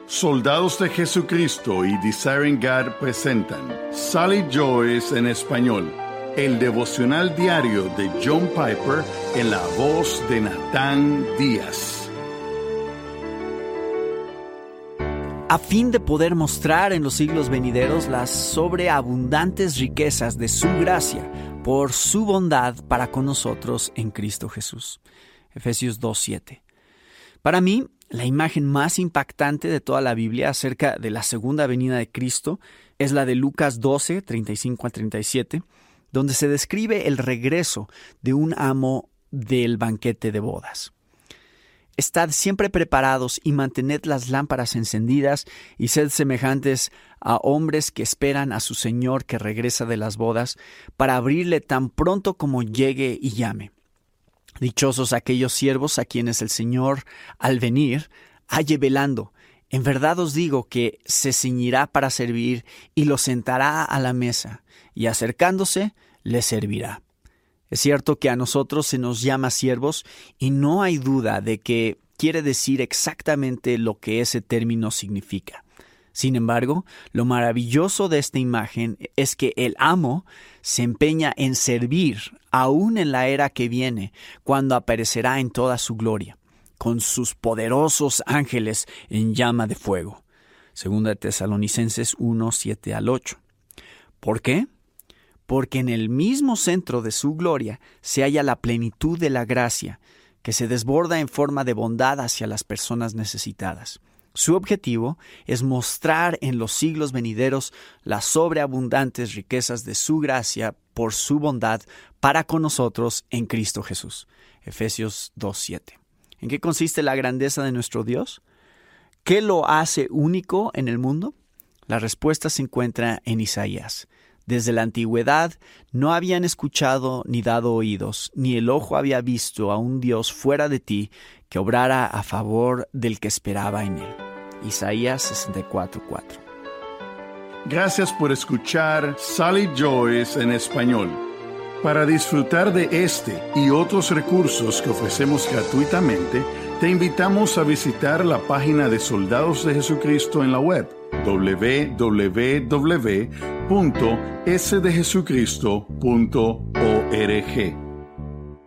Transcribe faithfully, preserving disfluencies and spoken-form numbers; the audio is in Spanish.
Soldados de Jesucristo y Desiring God presentan Sally Joyce en español, el devocional diario de John Piper en la voz de Natán Díaz. A fin de poder mostrar en los siglos venideros las sobreabundantes riquezas de su gracia por su bondad para con nosotros en Cristo Jesús. Efesios dos siete. Para mí, la imagen más impactante de toda la Biblia acerca de la segunda venida de Cristo es la de Lucas doce, treinta y cinco al treinta y siete, donde se describe el regreso de un amo del banquete de bodas. Estad siempre preparados y mantened las lámparas encendidas y sed semejantes a hombres que esperan a su Señor que regresa de las bodas para abrirle tan pronto como llegue y llame. Dichosos aquellos siervos a quienes el Señor, al venir, halle velando. En verdad os digo que se ceñirá para servir y los sentará a la mesa, y acercándose, les servirá. Es cierto que a nosotros se nos llama siervos, y no hay duda de que quiere decir exactamente lo que ese término significa. Sin embargo, lo maravilloso de esta imagen es que el amo se empeña en servir aún en la era que viene, cuando aparecerá en toda su gloria, con sus poderosos ángeles en llama de fuego. Segunda de Tesalonicenses uno, siete al ocho. ¿Por qué? Porque en el mismo centro de su gloria se halla la plenitud de la gracia, que se desborda en forma de bondad hacia las personas necesitadas. Su objetivo es mostrar en los siglos venideros las sobreabundantes riquezas de su gracia por su bondad para con nosotros en Cristo Jesús. Efesios dos siete. ¿En qué consiste la grandeza de nuestro Dios? ¿Qué lo hace único en el mundo? La respuesta se encuentra en Isaías. Desde la antigüedad no habían escuchado ni dado oídos, ni el ojo había visto a un Dios fuera de ti que obrara a favor del que esperaba en él. Isaías sesenta y cuatro cuatro. Gracias por escuchar Sally Joyce en español. Para disfrutar de este y otros recursos que ofrecemos gratuitamente, te invitamos a visitar la página de Soldados de Jesucristo en la web doble u doble u doble u punto ese de jesucristo punto org.